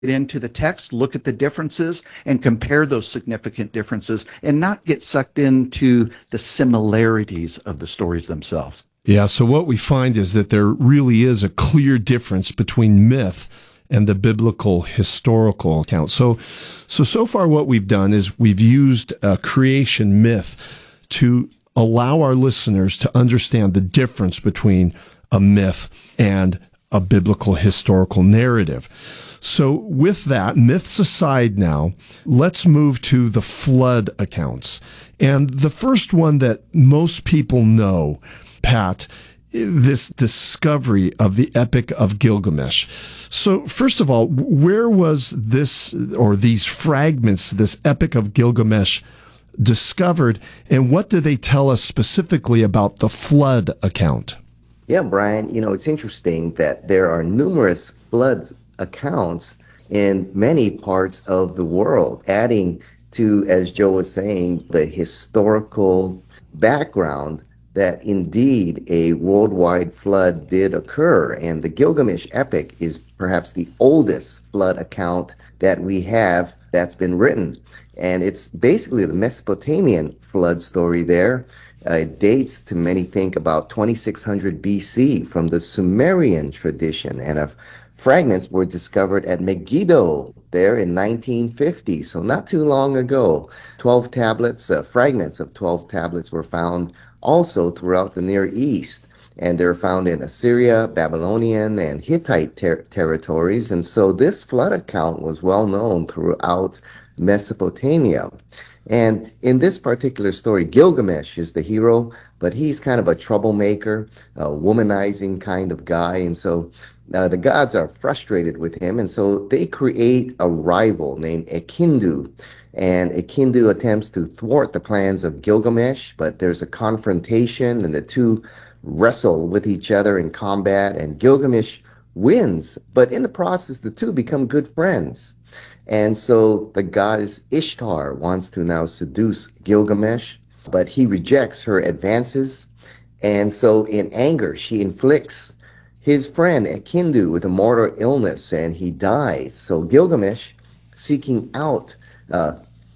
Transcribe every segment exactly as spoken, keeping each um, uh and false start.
into the text, look at the differences, and compare those significant differences, and not get sucked into the similarities of the stories themselves. Yeah, so what we find is that there really is a clear difference between myth and the biblical historical account. So, so, so far what we've done is we've used a creation myth to allow our listeners to understand the difference between a myth and a biblical historical narrative. So with that, myths aside now, let's move to the flood accounts. And the first one that most people know, Pat, this discovery of the Epic of Gilgamesh. So first of all, where was this or these fragments, this Epic of Gilgamesh, discovered, and what do they tell us specifically about the flood account? Yeah, Brian, you know, it's interesting that there are numerous flood accounts in many parts of the world, adding to, as Joe was saying, the historical background that indeed a worldwide flood did occur. And the Gilgamesh epic is perhaps the oldest flood account that we have that's been written. And it's basically the Mesopotamian flood story there. Uh, it dates to many think about twenty-six hundred B C from the Sumerian tradition, and of fragments were discovered at Megiddo there in nineteen fifty, so not too long ago. twelve tablets, uh, fragments of twelve tablets were found also throughout the Near East, and they're found in Assyria, Babylonian, and Hittite ter- territories, and so this flood account was well known throughout Mesopotamia. And in this particular story, Gilgamesh is the hero, but he's kind of a troublemaker, a womanizing kind of guy. And so uh, the gods are frustrated with him. And so they create a rival named Enkidu. And Enkidu attempts to thwart the plans of Gilgamesh, but there's a confrontation and the two wrestle with each other in combat. And Gilgamesh wins. But in the process, the two become good friends. And so the goddess Ishtar wants to now seduce Gilgamesh, but he rejects her advances. And so in anger, she inflicts his friend Enkidu with a mortal illness, and he dies. So Gilgamesh, seeking out uh,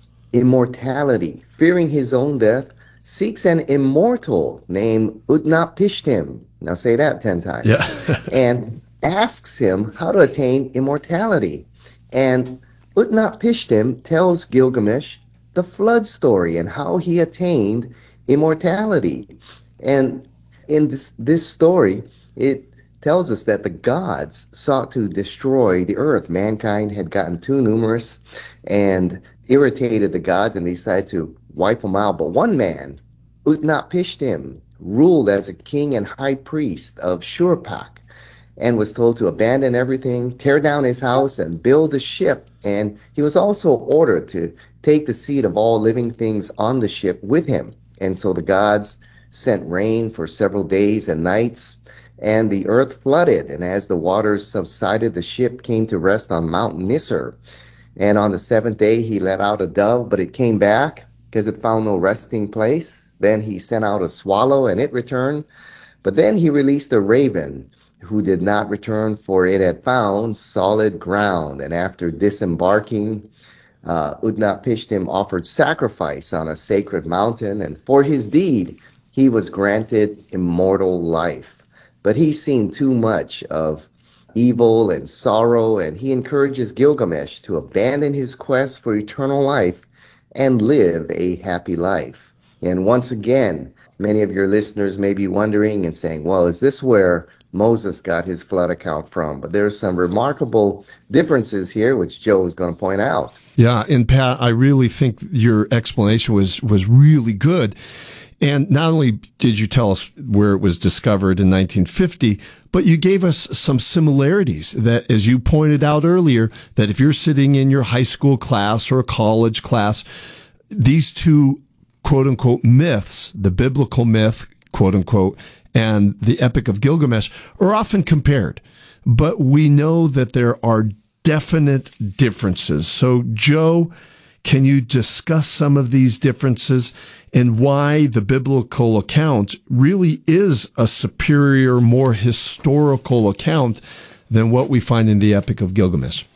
immortality, fearing his own death, seeks an immortal named Utnapishtim. Now say that ten times. Yeah. And asks him how to attain immortality. And Utnapishtim tells Gilgamesh the flood story and how he attained immortality. And in this, this story, it tells us that the gods sought to destroy the earth. Mankind had gotten too numerous and irritated the gods, and they decided to wipe them out. But one man, Utnapishtim, ruled as a king and high priest of Shurpak, and was told to abandon everything, tear down his house, and build a ship. And he was also ordered to take the seed of all living things on the ship with him. And so the gods sent rain for several days and nights, and the earth flooded. And as the waters subsided, the ship came to rest on Mount Nisr. And on the seventh day, he let out a dove, but it came back because it found no resting place. Then he sent out a swallow, and it returned. But then he released a raven, who did not return, for it had found solid ground. And after disembarking, uh, Utnapishtim offered sacrifice on a sacred mountain, and for his deed, he was granted immortal life. But he's seen too much of evil and sorrow, and he encourages Gilgamesh to abandon his quest for eternal life and live a happy life. And once again, many of your listeners may be wondering and saying, well, is this where Moses got his flood account from? But there's some remarkable differences here, which Joe is going to point out. Yeah, and Pat, I really think your explanation was was really good. And not only did you tell us where it was discovered in nineteen fifty, but you gave us some similarities that, as you pointed out earlier, that if you're sitting in your high school class or a college class, these two quote unquote myths, the biblical myth, quote unquote, and the Epic of Gilgamesh are often compared, but we know that there are definite differences. So, Joe, can you discuss some of these differences and why the biblical account really is a superior, more historical account than what we find in the Epic of Gilgamesh?